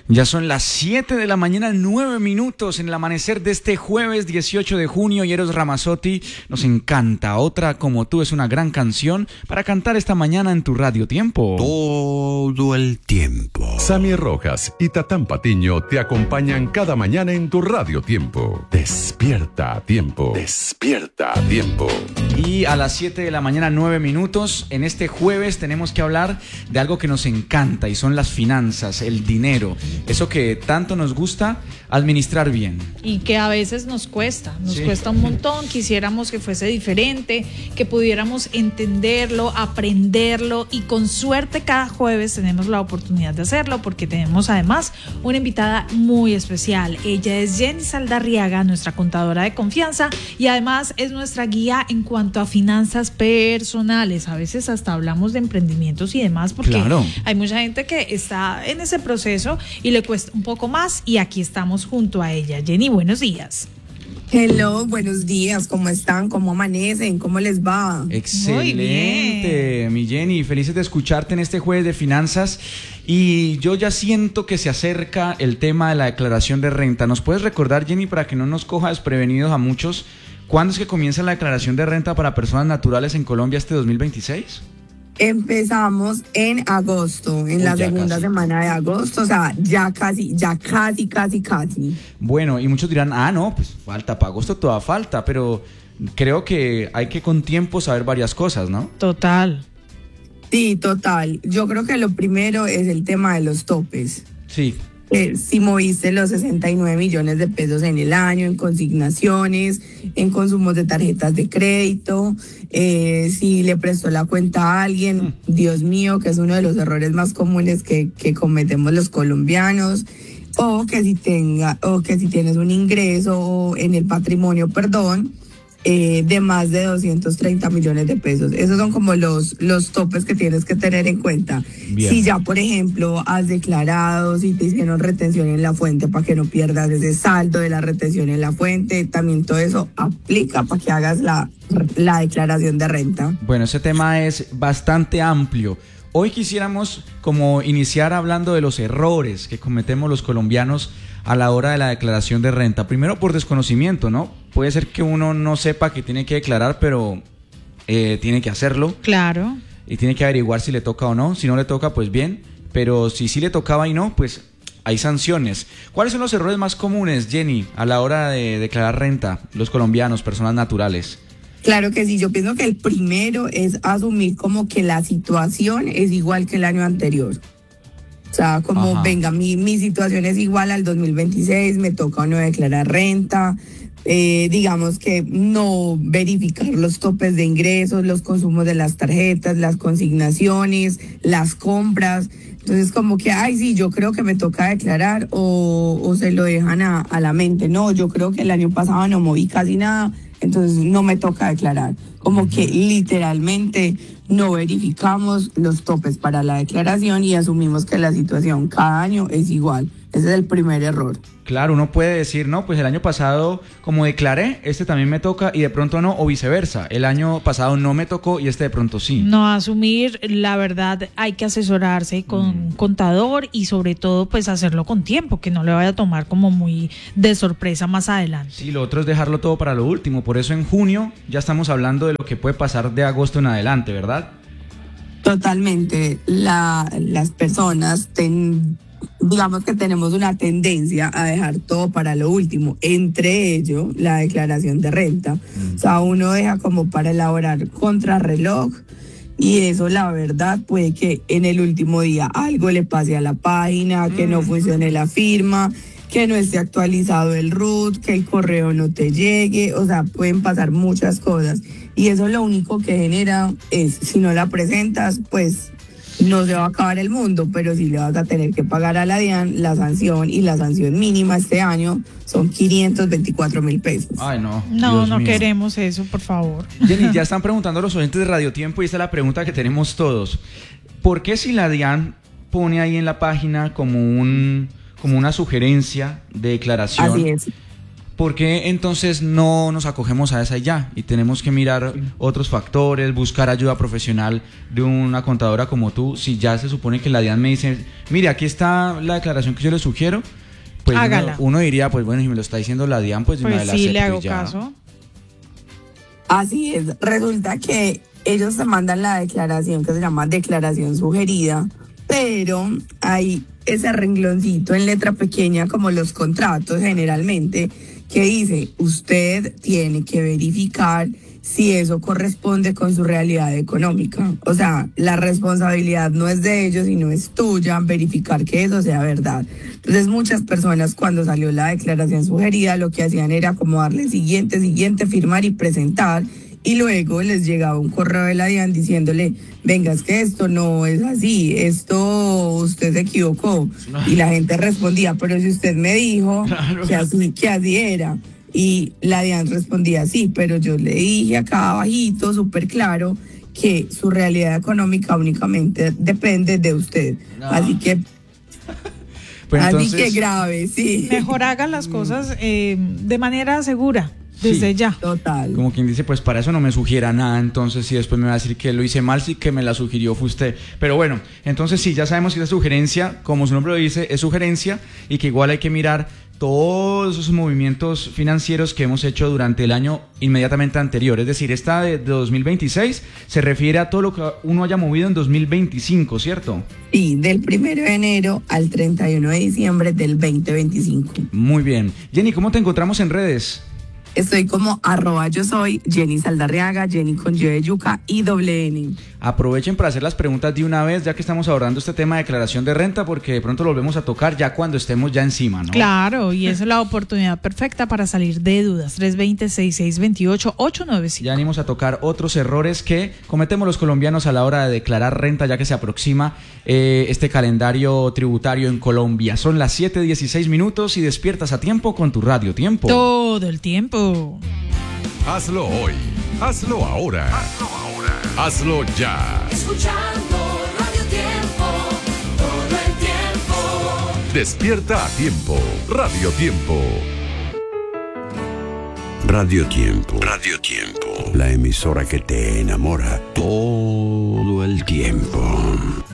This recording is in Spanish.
Ya son las 7 de la mañana, 9 minutos en el amanecer de este jueves 18 de junio. Y Eros Ramazzotti nos encanta. Otra como tú es una gran canción para cantar esta mañana en tu Radio Tiempo. Todo el tiempo. Sammy Rojas y Tatán Patiño te acompañan cada mañana en tu Radio Tiempo. Despierta a tiempo. Despierta a tiempo. Y a las 7 de la mañana, 9 minutos, en este jueves tenemos que hablar de algo que nos encanta y son las finanzas, el dinero. Eso que tanto nos gusta administrar bien. Y que a veces nos cuesta un montón. Quisiéramos que fuese diferente, que pudiéramos entenderlo, aprenderlo, y con suerte cada jueves tenemos la oportunidad de hacerlo porque tenemos además una invitada muy especial. Ella es Jenny Saldarriaga, nuestra contadora de confianza, y además es nuestra guía en cuanto a finanzas personales. A veces hasta hablamos de emprendimientos y demás porque hay mucha gente que está en ese proceso y le cuesta un poco más, y aquí estamos junto a ella. Jenny, buenos días. Hello, buenos días, ¿cómo están? ¿Cómo amanecen? ¿Cómo les va? Excelente, mi Jenny, felices de escucharte en este jueves de finanzas. Y yo ya siento que se acerca el tema de la declaración de renta. ¿Nos puedes recordar, Jenny, para que no nos coja desprevenidos a muchos, cuándo es que comienza la declaración de renta para personas naturales en Colombia este 2026? Empezamos en agosto, en la segunda semana de agosto, o sea, ya casi. Bueno, y muchos dirán, no, pues falta, para agosto toda falta, pero creo que hay que con tiempo saber varias cosas, ¿no? Total. Sí, total. Yo creo que lo primero es el tema de los topes. Sí. Si moviste los 69 millones de pesos en el año, en consignaciones, en consumos de tarjetas de crédito, si le prestó la cuenta a alguien, Dios mío, que es uno de los errores más comunes que cometemos los colombianos, o que si tienes un ingreso en el patrimonio, de más de 230 millones de pesos. Esos son como los topes que tienes que tener en cuenta. Bien. Si ya, por ejemplo, has declarado, si te hicieron retención en la fuente para que no pierdas ese saldo de la retención en la fuente, también todo eso aplica para que hagas la declaración de renta. Bueno, ese tema es bastante amplio. Hoy quisiéramos como iniciar hablando de los errores que cometemos los colombianos a la hora de la declaración de renta. Primero por desconocimiento, ¿no? Puede ser que uno no sepa que tiene que declarar, pero tiene que hacerlo. Claro. Y tiene que averiguar si le toca o no. Si no le toca, pues bien. Pero si sí le tocaba y no, pues hay sanciones. ¿Cuáles son los errores más comunes, Jenny, a la hora de declarar renta, los colombianos, personas naturales? Claro que sí, yo pienso que el primero es asumir como que la situación es igual que el año anterior. O sea, como venga, mi situación es igual al 2026, me toca o no declarar renta, digamos que no verificar los topes de ingresos, los consumos de las tarjetas, las consignaciones, las compras. Entonces como que, sí, yo creo que me toca declarar o se lo dejan a la mente. No, yo creo que el año pasado no moví casi nada, entonces no me toca declarar. Como que literalmente no verificamos los topes para la declaración y asumimos que la situación cada año es igual. Ese es el primer error. Claro, uno puede decir, no, pues el año pasado como declaré, este también me toca y de pronto no, o viceversa. El año pasado no me tocó y este de pronto sí. No asumir, la verdad, hay que asesorarse con un contador y sobre todo pues hacerlo con tiempo, que no le vaya a tomar como muy de sorpresa más adelante. Sí, lo otro es dejarlo todo para lo último. Por eso en junio ya estamos hablando de lo que puede pasar de agosto en adelante, ¿verdad? Totalmente. Las personas digamos que tenemos una tendencia a dejar todo para lo último, entre ello la declaración de renta. O sea, uno deja como para elaborar contrarreloj y eso, la verdad, puede que en el último día algo le pase a la página, que no funcione la firma, que no esté actualizado el RUT, que el correo no te llegue, o sea, pueden pasar muchas cosas. Y eso lo único que genera es, si no la presentas, pues no se va a acabar el mundo, pero sí le vas a tener que pagar a la DIAN la sanción, y la sanción mínima este año son 524.000 pesos. Ay, no. No queremos eso, por favor. Jenny, ya están preguntando los oyentes de Radio Tiempo y esta es la pregunta que tenemos todos. ¿Por qué si la DIAN pone ahí en la página como una sugerencia de declaración? Así es. ¿por qué entonces no nos acogemos a esa y ya? Y tenemos que mirar otros factores, buscar ayuda profesional de una contadora como tú, si ya se supone que la DIAN me dice, mire, aquí está la declaración que yo le sugiero, pues uno diría, pues bueno, si me lo está diciendo la DIAN, pues pues la sí, le hago acepto y ya. caso. Así es, resulta que ellos te mandan la declaración que se llama declaración sugerida, pero hay ese rengloncito en letra pequeña como los contratos generalmente que dice, usted tiene que verificar si eso corresponde con su realidad económica. O sea, la responsabilidad no es de ellos, sino es tuya verificar que eso sea verdad. Entonces, muchas personas cuando salió la declaración sugerida, lo que hacían era como darle siguiente, firmar y presentar. Y luego les llegaba un correo de la DIAN diciéndole, venga, es que esto no es así, esto usted se equivocó. Y la gente respondía, pero si usted me dijo que así era. Y la DIAN respondía, sí, pero yo le dije acá abajito, súper claro, que su realidad económica únicamente depende de usted. No. Así que... Pues entonces, así que grave, sí. Mejor hagan las cosas de manera segura. Desde ya. Total. Como quien dice, pues para eso no me sugiera nada, entonces si después me va a decir que lo hice mal, sí que me la sugirió fue usted. Pero bueno, entonces sí, ya sabemos que esa sugerencia, como su nombre lo dice, es sugerencia y que igual hay que mirar todos esos movimientos financieros que hemos hecho durante el año inmediatamente anterior. Es decir, esta de 2026 se refiere a todo lo que uno haya movido en 2025, ¿cierto? Sí, del 1 de enero al 31 de diciembre del 2025. Muy bien. Jenny, ¿cómo te encontramos en redes? Estoy como @yo soy Jenny Saldarriaga, Jenny con Y de yuca y /N. Aprovechen para hacer las preguntas de una vez, ya que estamos abordando este tema de declaración de renta, porque de pronto lo volvemos a tocar ya cuando estemos ya encima, ¿no? Claro, y esa es la oportunidad perfecta para salir de dudas. 320-6628-895. Ya venimos a tocar otros errores que cometemos los colombianos a la hora de declarar renta, ya que se aproxima este calendario tributario en Colombia. Son las 7:16 y despiertas a tiempo con tu Radio Tiempo. Todo el tiempo. Hazlo hoy, hazlo ahora, hazlo ya. Escuchando Radio Tiempo, todo el tiempo. Despierta a tiempo, Radio Tiempo. Radio Tiempo. Radio Tiempo. La emisora que te enamora todo el tiempo.